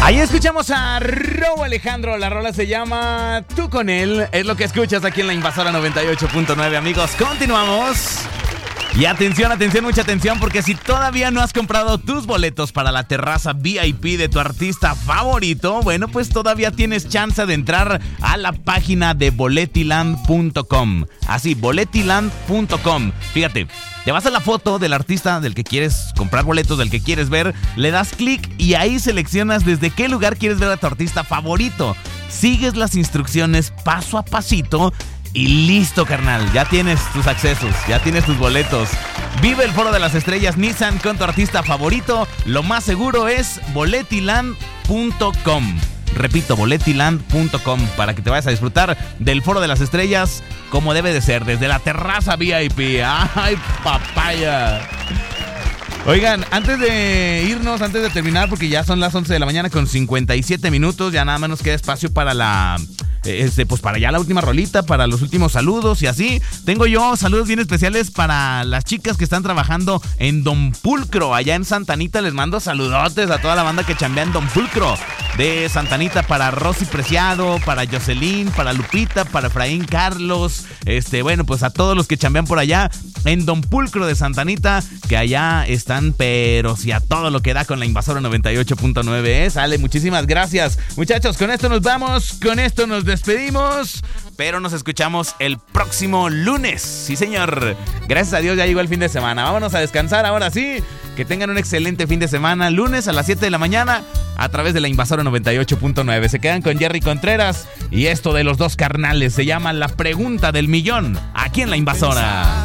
Ahí escuchamos a Rauw Alejandro, la rola se llama Tú con él, es lo que escuchas aquí en La Invasora 98.9, amigos. Continuamos. Y atención, mucha atención, porque si todavía no has comprado tus boletos para la terraza VIP de tu artista favorito, bueno, pues todavía tienes chance de entrar a la página de boletiland.com. Así, boletiland.com. Fíjate, te vas a la foto del artista del que quieres comprar boletos, del que quieres ver, le das clic y ahí seleccionas desde qué lugar quieres ver a tu artista favorito. Sigues las instrucciones paso a pasito y listo, carnal, ya tienes tus accesos, ya tienes tus boletos. Vive el Foro de las Estrellas Nissan con tu artista favorito. Lo más seguro es boletiland.com. Repito, boletiland.com, para que te vayas a disfrutar del Foro de las Estrellas como debe de ser, desde la terraza VIP. ¡Ay, papaya! Oigan, antes de irnos, antes de terminar, porque ya son las 11 de la mañana con 57 minutos, ya nada más nos queda espacio para pues para ya la última rolita, para los últimos saludos y así. Tengo yo saludos bien especiales para las chicas que están trabajando en Don Pulcro, allá en Santa Anita. Les mando saludotes a toda la banda que chambea en Don Pulcro de Santa Anita, para Rosy Preciado, para Jocelyn, para Lupita, para Efraín Carlos, bueno, pues a todos los que chambean por allá en Don Pulcro de Santa Anita, que allá están, pero si a todo lo que da con La Invasora 98.9, sale, muchísimas gracias, muchachos. Con esto nos vamos, con esto nos despedimos, pero nos escuchamos el próximo lunes. Sí, señor. Gracias a Dios ya llegó el fin de semana. Vámonos a descansar ahora sí. Que tengan un excelente fin de semana. Lunes a las 7 de la mañana a través de La Invasora 98.9. Se quedan con Jerry Contreras y esto de los dos carnales se llama La Pregunta del Millón, aquí en La Invasora.